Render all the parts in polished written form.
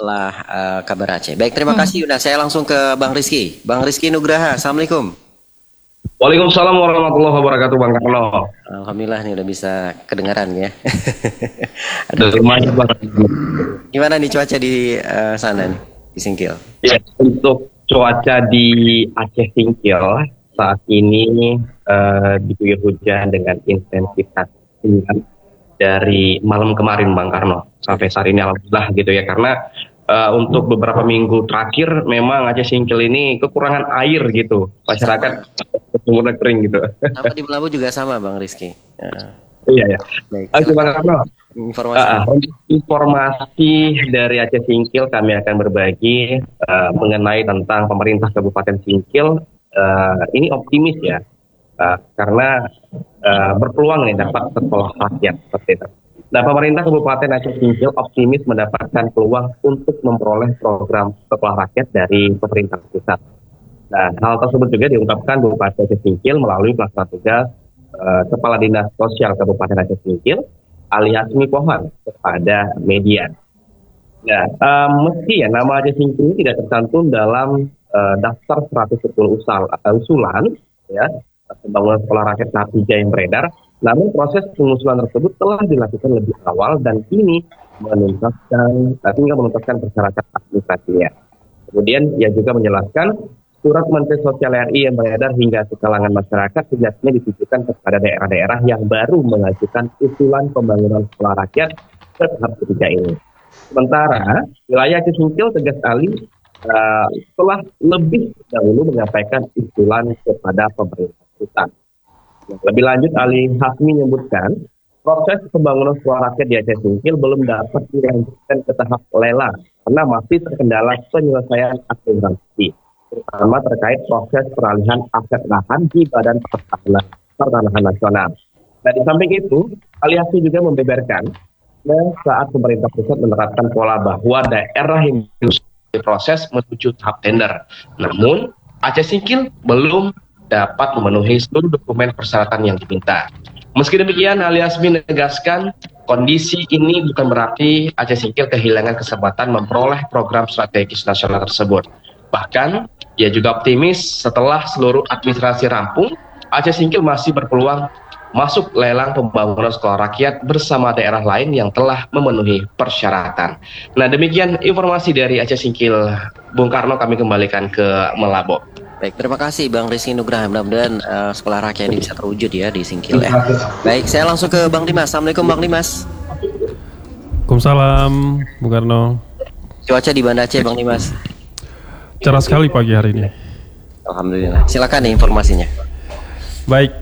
setelah kabar Aceh. Baik, terima kasih Yuna. Saya langsung ke Bang Rizky. Bang Rizky Nugraha, Assalamualaikum. Waalaikumsalam warahmatullahi wabarakatuh, Bang Karno. Alhamdulillah nih udah bisa kedengaran ya. Aduh, Lumayan banget. gimana nih cuaca di sana nih, di Singkil? Ya, untuk cuaca di Aceh Singkil saat ini diguyur hujan dengan intensitas ringan dari malam kemarin, Bang Karno. Sampai saat ini alhamdulillah gitu ya, karena untuk beberapa minggu terakhir memang Aceh Singkil ini kekurangan air gitu. Masyarakat sumurnya kering gitu. Sama di Melabu juga sama Bang Rizky. Iya ya. Baik, Oke, Bang Karno. informasi. Untuk informasi dari Aceh Singkil kami akan berbagi mengenai tentang pemerintah Kabupaten Singkil. Ini optimis ya, karena berpeluang nih dapat sekolah rakyat seperti itu. Nah, pemerintah Kabupaten Aceh Singkil optimis mendapatkan peluang untuk memperoleh program sekolah rakyat dari pemerintah pusat. Nah, hal tersebut juga diungkapkan Bupati Aceh Singkil melalui pelaksana tugas Kepala Dinas Sosial Kabupaten Aceh Singkil, Ali Hasmi Pohan, kepada media. Nah, meski ya nama Aceh Singkil ini tidak tercantum dalam daftar 110 usulan ya pembangunan sekolah rakyat tahap 3 yang beredar, namun proses pengusulan tersebut telah dilakukan lebih awal dan kini tinggal menuntaskan persyaratan administrasinya. Kemudian ia juga menjelaskan surat Menteri Sosial RI yang beredar hingga ke kalangan masyarakat sejatinya ditujukan kepada daerah-daerah yang baru mengajukan usulan pembangunan sekolah rakyat ke tahap ketiga ini. Sementara wilayah Aceh Singkil tegas Ali telah lebih dahulu menyampaikan usulan kepada pemerintah pusat. Lebih lanjut, Ali Hasmi menyebutkan proses pembangunan sekolah rakyat di Aceh Singkil belum dapat dilanjutkan ke tahap lelang karena masih terkendala penyelesaian administrasi, terutama terkait proses peralihan aset lahan di Badan Pertanahan Nasional. Nah, di samping itu, Ali Hasmi juga membeberkan saat pemerintah pusat menerapkan pola bahwa daerah yang proses menuju tahap tender. Namun, Aceh Singkil belum dapat memenuhi seluruh dokumen persyaratan yang diminta. Meski demikian, Ali Hasmi menegaskan kondisi ini bukan berarti Aceh Singkil kehilangan kesempatan memperoleh program strategis nasional tersebut. Bahkan, ia juga optimis setelah seluruh administrasi rampung, Aceh Singkil masih berpeluang masuk lelang pembangunan sekolah rakyat bersama daerah lain yang telah memenuhi persyaratan. Nah, demikian informasi dari Aceh Singkil. Bung Karno, kami kembalikan ke Melabo. Baik, terima kasih Bang Rizky Nugraha. Mudah-mudahan sekolah rakyat ini bisa terwujud ya di Singkil ya. Baik, saya langsung ke Bang Dimas. Assalamualaikum Bang Dimas. Waalaikumsalam Bung Karno. Cuaca di Banda Aceh Bang Dimas. Cerah sekali pagi hari ini. Alhamdulillah. Silakan nih informasinya. Baik,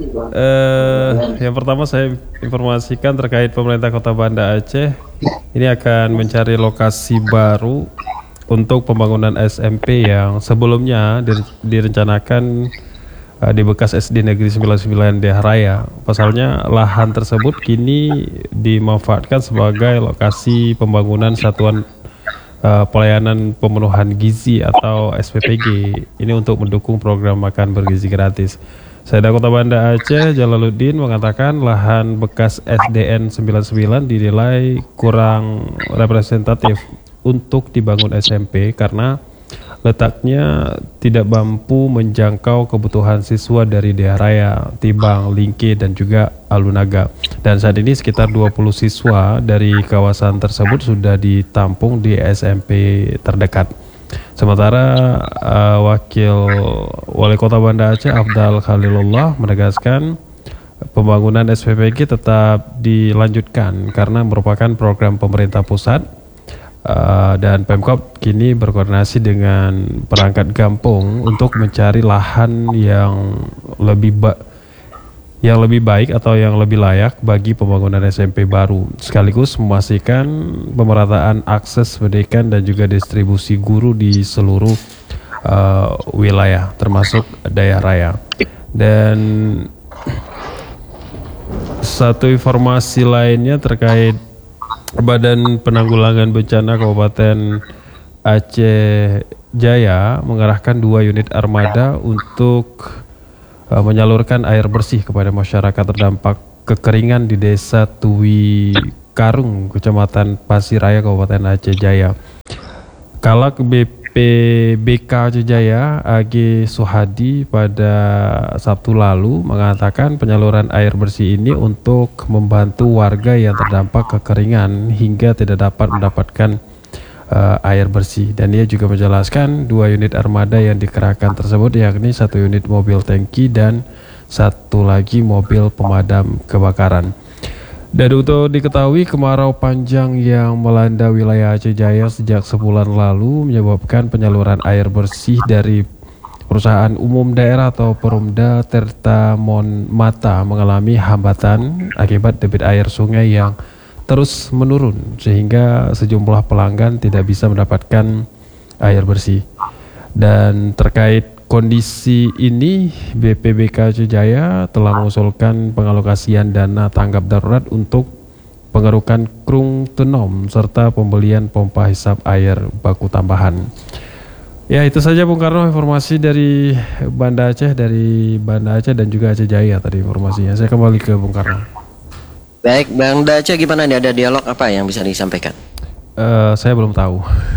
yang pertama saya informasikan terkait pemerintah Kota Banda Aceh. Ini akan mencari lokasi baru untuk pembangunan SMP yang sebelumnya direncanakan di bekas SD Negeri 99 Dea Raya. Pasalnya lahan tersebut kini dimanfaatkan sebagai lokasi pembangunan satuan pelayanan pemenuhan gizi atau SPPG. Ini untuk mendukung program makan bergizi gratis. Seda Kota Banda Aceh Jalaluddin mengatakan lahan bekas SDN 99 dinilai kurang representatif untuk dibangun SMP karena letaknya tidak mampu menjangkau kebutuhan siswa dari Dea Raya, Tibang, Lingke, dan juga Alunaga. Dan saat ini sekitar 20 siswa dari kawasan tersebut sudah ditampung di SMP terdekat. Sementara Wakil Wali Kota Banda Aceh Afdal Khalilullah menegaskan pembangunan SPPG tetap dilanjutkan karena merupakan program pemerintah pusat. Dan Pemkab kini berkoordinasi dengan perangkat kampung untuk mencari lahan yang lebih baik atau yang lebih layak bagi pembangunan SMP baru, sekaligus memastikan pemerataan akses pendidikan dan juga distribusi guru di seluruh wilayah termasuk daerah raya. Dan satu informasi lainnya terkait Badan Penanggulangan Bencana Kabupaten Aceh Jaya mengerahkan 2 unit armada untuk menyalurkan air bersih kepada masyarakat terdampak kekeringan di Desa Tui Karung, Kecamatan Pasiraya, Kabupaten Aceh Jaya. Kalak BPBK Aceh Jaya AG Suhadi pada Sabtu lalu mengatakan penyaluran air bersih ini untuk membantu warga yang terdampak kekeringan hingga tidak dapat mendapatkan air bersih. Dan ia juga menjelaskan 2 unit armada yang dikerahkan tersebut, yakni 1 unit mobil tangki dan 1 lagi mobil pemadam kebakaran. Dan untuk diketahui, kemarau panjang yang melanda wilayah Aceh Jaya sejak sebulan lalu menyebabkan penyaluran air bersih dari perusahaan umum daerah atau Perumda Tirta Monmata mengalami hambatan akibat debit air sungai yang terus menurun sehingga sejumlah pelanggan tidak bisa mendapatkan air bersih. Dan terkait kondisi ini, BPBK Aceh Jaya telah mengusulkan pengalokasian dana tanggap darurat untuk pengerukan Krung Tenom serta pembelian pompa hisap air baku tambahan. Ya, itu saja Bung Karno informasi dari Banda Aceh, dan juga Aceh Jaya tadi informasinya. Saya kembali ke Bung Karno. Baik, Bang Daca, gimana nih, ada dialog apa yang bisa disampaikan? Saya belum tahu.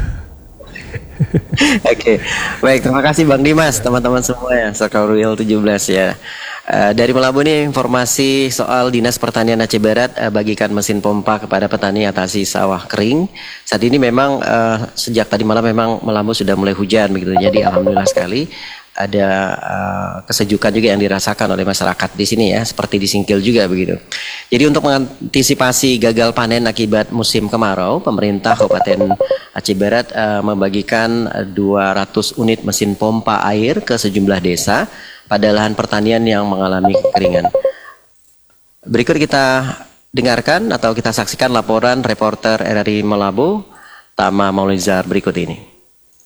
Oke, baik, terima kasih Bang Dimas, teman-teman semua ya, Circle Real 17 ya. Dari Melabu nih informasi soal Dinas Pertanian Aceh Barat bagikan mesin pompa kepada petani atasi sawah kering. Saat ini memang sejak tadi malam memang Melabu sudah mulai hujan begitu, jadi alhamdulillah sekali ada kesejukan juga yang dirasakan oleh masyarakat di sini ya, seperti di Singkil juga begitu. Jadi untuk mengantisipasi gagal panen akibat musim kemarau, pemerintah Kabupaten Aceh Barat membagikan 200 unit mesin pompa air ke sejumlah desa pada lahan pertanian yang mengalami kekeringan. Berikut kita dengarkan atau kita saksikan laporan reporter RRI Melabu, Tama Maulizar berikut ini.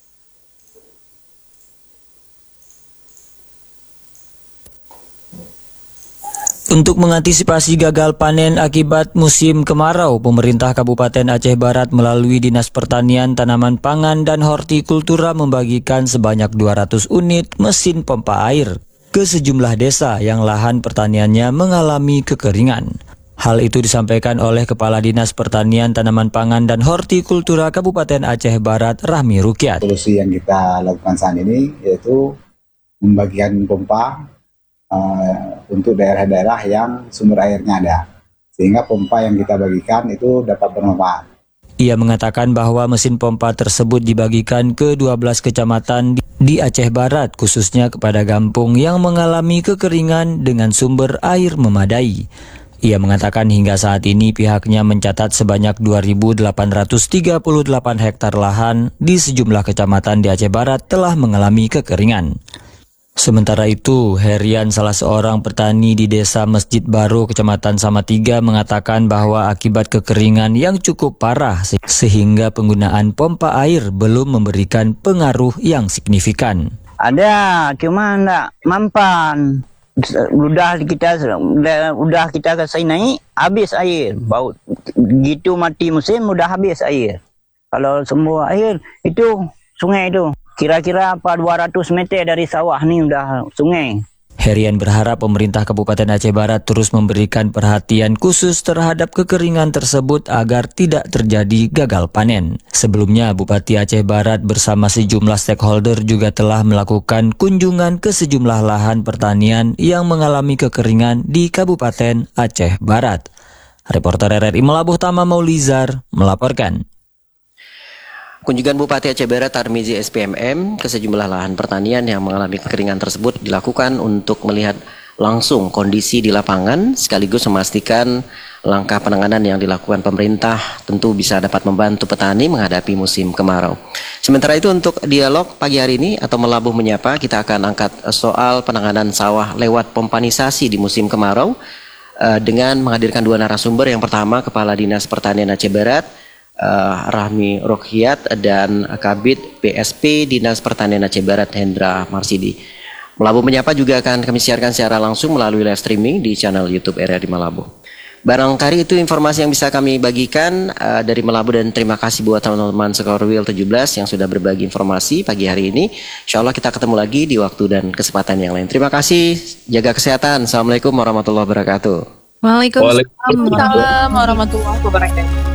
Untuk mengantisipasi gagal panen akibat musim kemarau, pemerintah Kabupaten Aceh Barat melalui Dinas Pertanian, Tanaman Pangan, dan Hortikultura membagikan sebanyak 200 unit mesin pompa air ke sejumlah desa yang lahan pertaniannya mengalami kekeringan. Hal itu disampaikan oleh Kepala Dinas Pertanian, Tanaman Pangan, dan Hortikultura Kabupaten Aceh Barat, Rahmi Rukyat. Solusi yang kita lakukan saat ini yaitu membagikan pompa untuk daerah-daerah yang sumber airnya ada, sehingga pompa yang kita bagikan itu dapat bermanfaat. Ia mengatakan bahwa mesin pompa tersebut dibagikan ke 12 kecamatan di Aceh Barat, khususnya kepada kampung yang mengalami kekeringan dengan sumber air memadai. Ia mengatakan hingga saat ini pihaknya mencatat sebanyak 2.838 hektar lahan di sejumlah kecamatan di Aceh Barat telah mengalami kekeringan. Sementara itu, Herian, salah seorang petani di Desa Masjid Baru, Kecamatan Samatiga, mengatakan bahwa akibat kekeringan yang cukup parah sehingga penggunaan pompa air belum memberikan pengaruh yang signifikan. Ada, cuma enggak mampan. Udah kita kasih naik, habis air. Bau gitu mati musim udah habis air. Kalau semua air itu sungai itu. Kira-kira 200 meter dari sawah nih udah sungai. Herian berharap pemerintah Kabupaten Aceh Barat terus memberikan perhatian khusus terhadap kekeringan tersebut agar tidak terjadi gagal panen. Sebelumnya, Bupati Aceh Barat bersama sejumlah stakeholder juga telah melakukan kunjungan ke sejumlah lahan pertanian yang mengalami kekeringan di Kabupaten Aceh Barat. Reporter RRI Melabuh, Tama Maulizar melaporkan. Kunjungan Bupati Aceh Barat Tarmizi SPMM ke sejumlah lahan pertanian yang mengalami kekeringan tersebut dilakukan untuk melihat langsung kondisi di lapangan sekaligus memastikan langkah penanganan yang dilakukan pemerintah tentu bisa dapat membantu petani menghadapi musim kemarau. Sementara itu untuk dialog pagi hari ini atau Melabuh Menyapa, kita akan angkat soal penanganan sawah lewat pompanisasi di musim kemarau dengan menghadirkan 2 narasumber. Yang pertama, Kepala Dinas Pertanian Aceh Barat Rahmi Rukyat dan Kabid BSP Dinas Pertanian Aceh Barat Hendra Marsidi. Melabuh Menyapa juga akan kami siarkan secara langsung melalui live streaming di channel YouTube RRI Melabuh. Barangkali itu informasi yang bisa kami bagikan dari Melabuh, dan terima kasih buat teman-teman Circle Real 17 yang sudah berbagi informasi pagi hari ini. Insya Allah kita ketemu lagi di waktu dan kesempatan yang lain. Terima kasih, jaga kesehatan. Assalamualaikum warahmatullahi wabarakatuh. Waalaikumsalam warahmatullahi wabarakatuh.